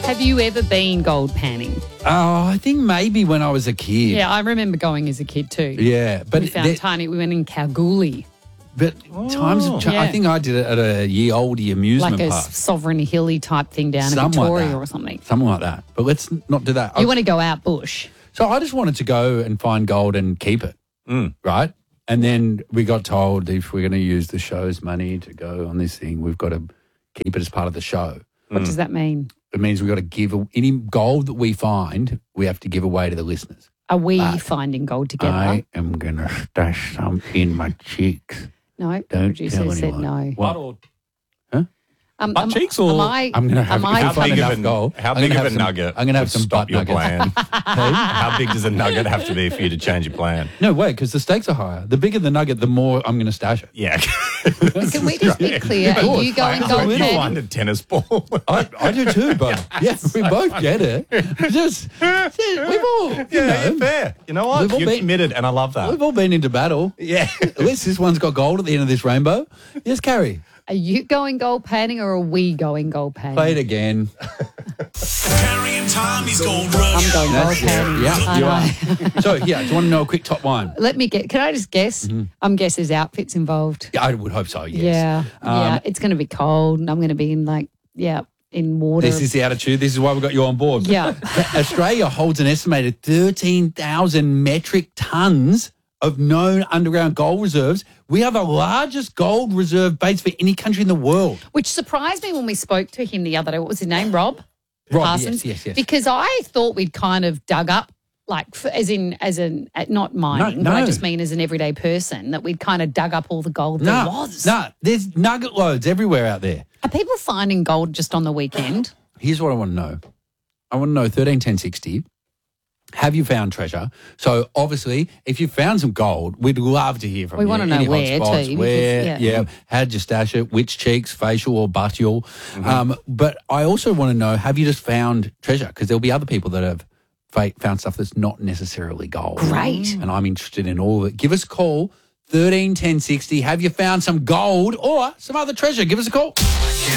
Have you ever been gold panning? Oh, I think maybe when I was a kid. Yeah, I remember going as a kid too. Yeah, but We found tiny. We went in Kalgoorlie, But times have changed. Yeah. I think I did it at a year oldie amusement like a park. Sovereign Hilly type thing down in Something like Victoria that. or something. Something like that. But let's not do that. You want to go out bush? So I just wanted to go and find gold and keep it, right? And then we got told if we're going to use the show's money to go on this thing, we've got to keep it as part of the show. What does that mean? It means we've got to give any gold that we find, we have to give away to the listeners. Are we finding gold together? I am going to stash some in my cheeks. No, the Don't producer tell said anyone. no. What? Butt cheeks or- I'm going to have How find big of enough a gold. How I'm big gonna of a have some- nugget? I'm going to have would some stop butt your nuggets. plan. How big does a nugget have to be for you to change your plan? No way, because the stakes are higher. The bigger the nugget, the more I'm going to stash it. Yeah. Can we just be clear? Are you going I gold hope you panning? find a tennis ball. I do too, but yes, we both get it. Just we've all, you know, fair. You know what? We've all You're been- committed, and I love that. we've all been into battle. Yeah. At least this one's got gold at the end of this rainbow. Yes, Carrie. Are you going gold panning or are we going gold panning? Play it again. Carrie and Tommy's Gold I'm Rush. going gold That's it. panning. Yeah, I you know. are. So, yeah, do you want to know a quick top line? Let me get. Can I just guess? I'm guess there's outfits involved. Yeah, I would hope so, yes. Yeah, yeah. It's going to be cold, and I'm going to be in in water. This is the attitude. This is why we got you on board. Yeah. Australia holds an estimated 13,000 metric tons of known underground gold reserves. We are the largest gold reserve base for any country in the world. Which surprised me when we spoke to him the other day. What was his name? Rob Parsons? yes. Because I thought we'd kind of dug up, like, not mining, No, but I no. just mean as an everyday person, that we'd kind of dug up all the gold there was. No, there's nugget loads everywhere out there. Are people finding gold just on the weekend? Here's what I want to know. I want to know 13 10 60. Have you found treasure? So obviously, if you found some gold, we'd love to hear from We you. want to know Any hot where, spots, too, Where? because, Yeah. How'd you stash it? Which cheeks, facial or buttial? But I also want to know: have you just found treasure? Because there'll be other people that have found stuff that's not necessarily gold. Great. And I'm interested in all of it. Give us a call. 13 10 60. Have you found some gold or some other treasure? Give us a call.